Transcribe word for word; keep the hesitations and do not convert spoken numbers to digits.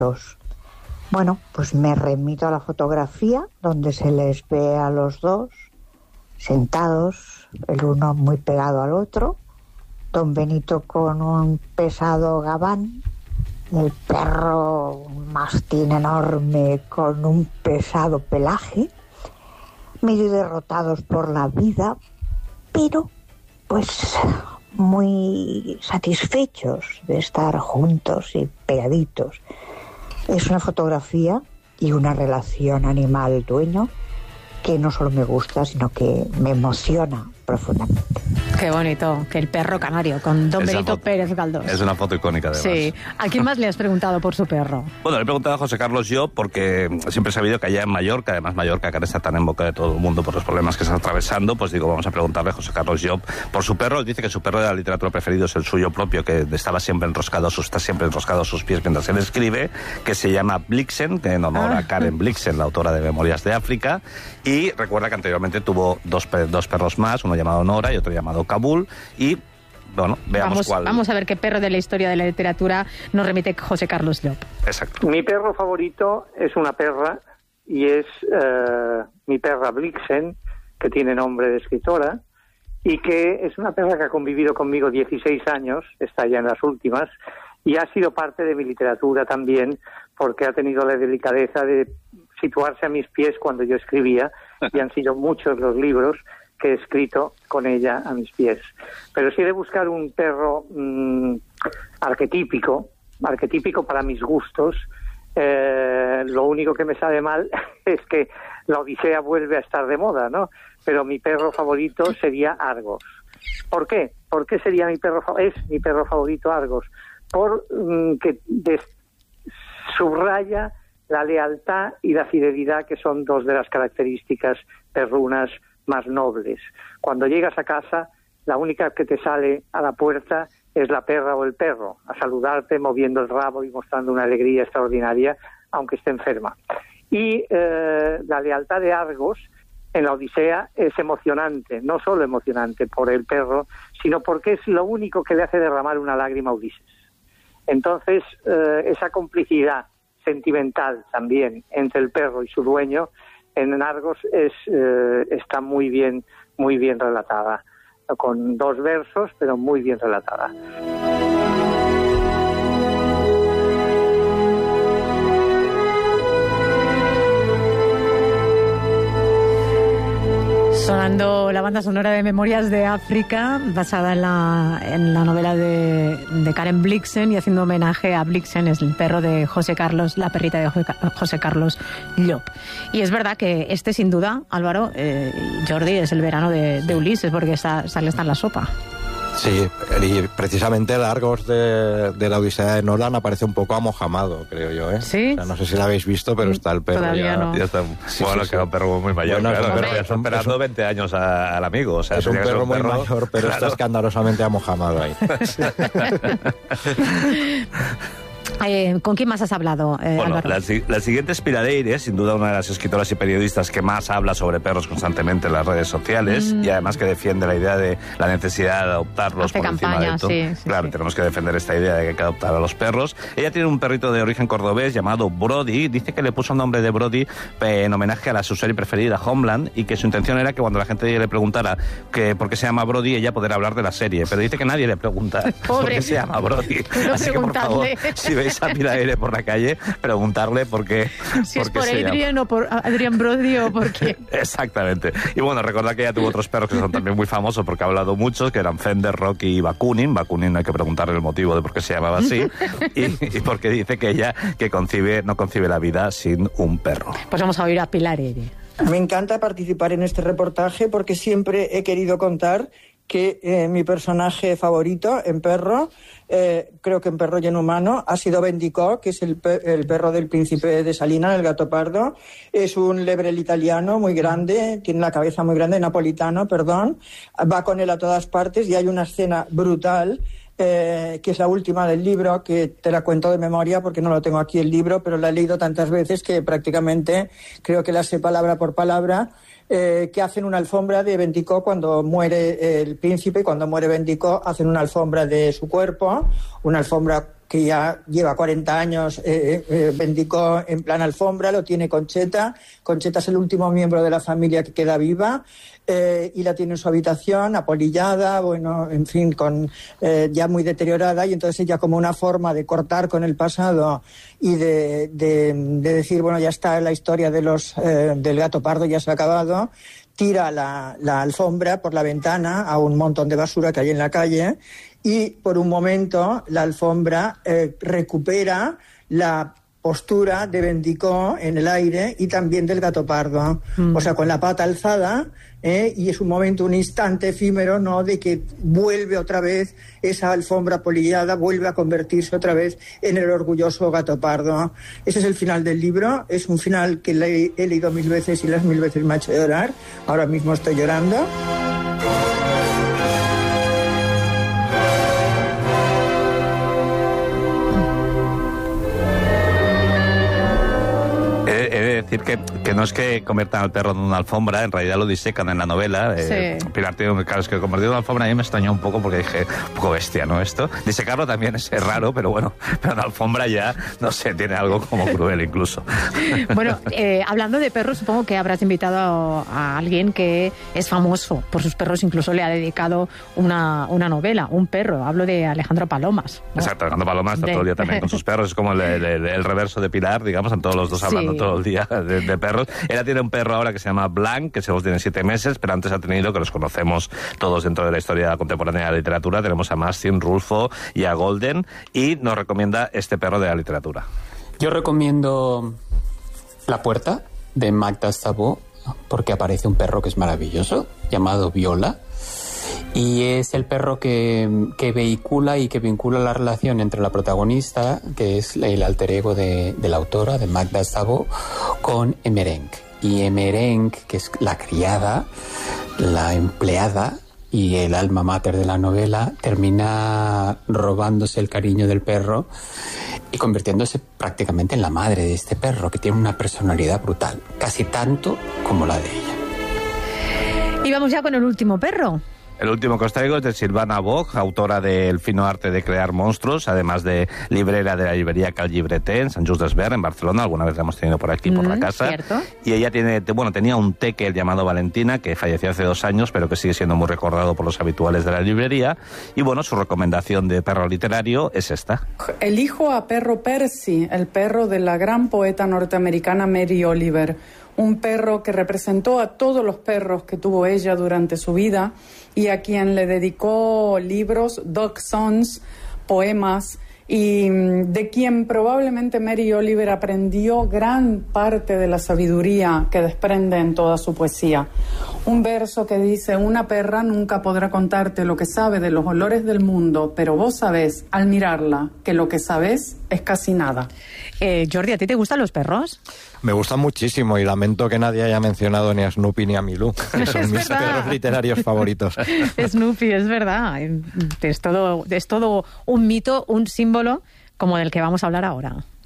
Bueno, pues me remito a la fotografía donde se les ve a los dos sentados, el uno muy pegado al otro, don Benito con un pesado gabán, el perro un mastín enorme con un pesado pelaje, medio derrotados por la vida, pero pues muy satisfechos de estar juntos y pegaditos. Es una fotografía y una relación animal-dueño que no solo me gusta, sino que me emociona profundamente. Qué bonito, que el perro canario, con don Esa Benito foto, Pérez Galdós. Es una foto icónica, además. Sí. ¿A quién más le has preguntado por su perro? Bueno, le he preguntado a José Carlos Llop porque siempre he sabido que allá en Mallorca, además Mallorca, que ahora está tan en boca de todo el mundo por los problemas que está atravesando, pues digo, vamos a preguntarle a José Carlos Llop por su perro. Él dice que su perro de la literatura preferido es el suyo propio, que estaba siempre enroscado, está siempre enroscado a sus pies mientras él escribe, que se llama Blixen, que en honor ah. a Karen Blixen, la autora de Memorias de África, y recuerda que anteriormente tuvo dos, dos perros más, uno llamado Nora y otro llamado Kabul, y bueno, veamos vamos, cuál. Vamos a ver qué perro de la historia de la literatura nos remite José Carlos Llop. Exacto. Mi perro favorito es una perra y es uh, mi perra Blixen, que tiene nombre de escritora, y que es una perra que ha convivido conmigo dieciséis años, está ya en las últimas, y ha sido parte de mi literatura también, porque ha tenido la delicadeza de situarse a mis pies cuando yo escribía, y han sido muchos los libros que he escrito con ella a mis pies. Pero si he de buscar un perro mmm, arquetípico, arquetípico para mis gustos, eh, lo único que me sabe mal es que la Odisea vuelve a estar de moda, ¿no? Pero mi perro favorito sería Argos. ¿Por qué? ¿Por qué sería mi perro fa- es mi perro favorito Argos? Por mmm, que des- subraya la lealtad y la fidelidad, que son dos de las características perrunas más nobles. Cuando llegas a casa, la única que te sale a la puerta es la perra o el perro, a saludarte moviendo el rabo y mostrando una alegría extraordinaria, aunque esté enferma. Y eh, la lealtad de Argos en la Odisea es emocionante, no solo emocionante por el perro, sino porque es lo único que le hace derramar una lágrima a Ulises. Entonces, eh, esa complicidad sentimental también entre el perro y su dueño en Argos es eh, está muy bien muy bien relatada, con dos versos, pero muy bien relatada. Sonando la banda sonora de Memorias de África, basada en la, en la novela de, de Karen Blixen, y haciendo homenaje a Blixen, es el perro de José Carlos, la perrita de José Carlos Llop. Y es verdad que este, sin duda, Álvaro, eh, Jordi, es el verano de, de Ulises, porque está, sale está en la sopa. Sí, y precisamente el Argos de, de la Odisea de Nolan aparece un poco amojamado, creo yo, ¿eh? Sí. O sea, no sé si lo habéis visto, pero está el perro. Todavía ya, no. Ya está. Sí, Bueno, sí, que era un perro muy mayor. Bueno, claro, es un pero ya está esperando veinte años a, al amigo. O sea, es un tenía que ser perro muy perro, mayor, pero claro. está escandalosamente amojamado ahí. Eh, ¿Con quién más has hablado, eh, Bueno, Álvaro? la, la siguiente es Piradeire, sin duda una de las escritoras y periodistas que más habla sobre perros constantemente en las redes sociales, mm. y además que defiende la idea de la necesidad de adoptarlos. Hace por campaña, encima de todo. sí, sí, Claro, sí. tenemos que defender esta idea de que hay que adoptar a los perros. Ella tiene un perrito de origen cordobés llamado Brody. Dice que le puso el nombre de Brody en homenaje a la su serie preferida, Homeland, y que su intención era que cuando la gente le preguntara que por qué se llama Brody, ella poder hablar de la serie. Pero dice que nadie le pregunta por qué se llama Brody. No Así que, por favor, si veis a Piradeire por la calle, preguntarle por qué. Si por es qué por se Adrian llama. o por Adrian Brody o por qué. Exactamente. Y bueno, recordad que ella tuvo otros perros que son también muy famosos porque ha hablado muchos, que eran Fender, Rocky y Bakunin. Bakunin no hay que preguntarle el motivo de por qué se llamaba así. y, y porque dice que ella que concibe, no concibe la vida sin un perro. Pues vamos a oír a Piradeire. Me encanta participar en este reportaje porque siempre he querido contar que eh, mi personaje favorito en perro, eh, creo que en perro y en humano, ha sido Bendico, que es el, pe- el perro del príncipe de Salina, el gato pardo. Es un lebrel italiano muy grande, tiene la cabeza muy grande, napolitano, perdón. Va con él a todas partes y hay una escena brutal, eh, que es la última del libro, que te la cuento de memoria porque no lo tengo aquí el libro, pero la he leído tantas veces que prácticamente creo que la sé palabra por palabra. Eh, que hacen una alfombra de Bendico cuando muere el príncipe, y cuando muere Bendico hacen una alfombra de su cuerpo, una alfombra que ya lleva cuarenta años, eh, eh, Bendicó en plan alfombra, lo tiene Concheta. Concheta es el último miembro de la familia que queda viva. Eh, y la tiene en su habitación, apolillada, bueno, en fin, con eh, ya muy deteriorada, y entonces ella, como una forma de cortar con el pasado y de, de, de decir, bueno, ya está la historia de los eh, del gato pardo, ya se ha acabado, tira la, la alfombra por la ventana a un montón de basura que hay en la calle, y por un momento la alfombra eh, recupera la postura de Bendicó en el aire y también del gato pardo, mm. o sea, con la pata alzada, ¿eh? Y es un momento, un instante efímero, ¿no?, de que vuelve otra vez esa alfombra polillada, vuelve a convertirse otra vez en el orgulloso gato pardo. Ese es el final del libro, es un final que le he leído mil veces y las mil veces me ha hecho llorar. Ahora mismo estoy llorando. Decir que, que no es que conviertan al perro en una alfombra, en realidad lo disecan en la novela. Sí. Eh, Pilar tiene, claro, es que convertir en una alfombra a mí me extrañó un poco porque dije, un poco bestia, ¿no? Esto. Disecarlo también es raro, pero bueno, pero una alfombra ya, no sé, tiene algo como cruel incluso. Bueno, eh, hablando de perros, supongo que habrás invitado a, a alguien que es famoso por sus perros, incluso le ha dedicado una, una novela, un perro. Hablo de Alejandro Palomas, ¿no? Exacto, Alejandro Palomas está de... todo el día también con sus perros, es como el, el, el reverso de Pilar, digamos, están todos los dos hablando sí. todo el día de, de perros. Ella tiene un perro ahora que se llama Blanc, que solo tiene siete meses, pero antes ha tenido, que los conocemos todos dentro de la historia contemporánea de la literatura, tenemos a Mastin, Rulfo y a Golden, y nos recomienda este perro de la literatura. Yo recomiendo La puerta, de Magda Szabo, porque aparece un perro que es maravilloso, llamado Viola, y es el perro que, que vehicula y que vincula la relación entre la protagonista, que es el alter ego de, de la autora, de Magda Szabo, con Emerenc. Y Emerenc, que es la criada, la empleada y el alma mater de la novela, termina robándose el cariño del perro y convirtiéndose prácticamente en la madre de este perro, que tiene una personalidad brutal, casi tanto como la de ella. Y vamos ya con el último perro. El último que os traigo es de Silvana Boch, autora del fino arte de crear monstruos, además de librera de la librería Cal Llibreter en Sant Just Desvern, en Barcelona. Alguna vez la hemos tenido por aquí, por mm, la casa. ¿Cierto? Y ella tiene, bueno, tenía un tekel llamado Valentina, que falleció hace dos años, pero que sigue siendo muy recordado por los habituales de la librería. Y bueno, su recomendación de perro literario es esta. Elijo a perro Percy, el perro de la gran poeta norteamericana Mary Oliver. Un perro que representó a todos los perros que tuvo ella durante su vida y a quien le dedicó libros, dog songs, poemas, y de quien probablemente Mary Oliver aprendió gran parte de la sabiduría que desprende en toda su poesía. Un verso que dice: una perra nunca podrá contarte lo que sabe de los olores del mundo, pero vos sabés, al mirarla, que lo que sabés es casi nada. Eh, Jordi, ¿a ti te gustan los perros? Me gustan muchísimo y lamento que nadie haya mencionado ni a Snoopy ni a Milú, que son mis verdad. perros literarios favoritos. Snoopy, es verdad. Es todo, es todo un mito, un símbolo como del que vamos a hablar ahora.